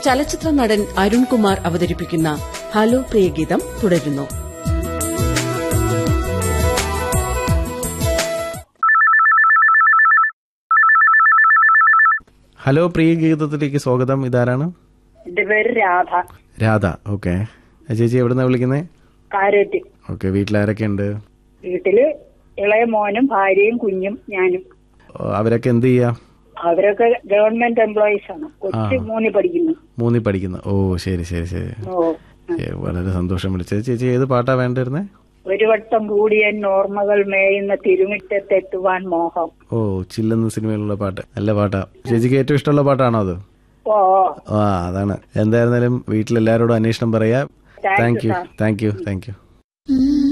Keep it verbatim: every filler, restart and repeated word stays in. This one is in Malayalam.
ചലച്ചിത്ര നടൻ അരുൺകുമാർ അവതരിപ്പിക്കുന്ന ഹലോ പ്രിയഗീതം തുടരുന്നു. ഹലോ പ്രിയഗീതത്തിലേക്ക് സ്വാഗതം. ഇതാരാണ്? എന്റെ പേര് രാധ. രാധ, ഓക്കെ. ചേച്ചി എവിടുന്നാ വിളിക്കുന്നേ? കാരേറ്റ്. ഓക്കെ. വീട്ടിലാരൊക്കെ ഉണ്ട്? വീട്ടില് ഇളയ മോനും ഭാര്യയും കുഞ്ഞും ഞാനും. അവരൊക്കെ എന്ത് ചെയ്യാ? അവരൊക്കെ ഗവൺമെന്റ് എംപ്ലോയീസ് ആണ്. കൊച്ചു മൂന്നി പഠിക്കുന്നു. മൂന്നി പഠിക്കുന്നു. ഓ, ശരി ശരി ശരി. വളരെ സന്തോഷം വിളിച്ചത്. ചേച്ചി ഏത് പാട്ടാ വേണ്ടിരുന്നേ? ഒരു വട്ടം കൂടിയ നോർമകൾ മേയുന്ന തിരുമിറ്റത്തെത്തുവാൻ മോഹം. ഓ, ചില്ലെന്ന സിനിമയിലുള്ള പാട്ട്. നല്ല പാട്ടാ. ചേച്ചിക്ക് ഏറ്റവും ഇഷ്ടമുള്ള പാട്ടാണോ അത്? ഓ ആ, അതാണ്. എന്തായിരുന്നാലും വീട്ടിലെല്ലാരോടും അന്വേഷണം പറയാ. Thank you thank you thank you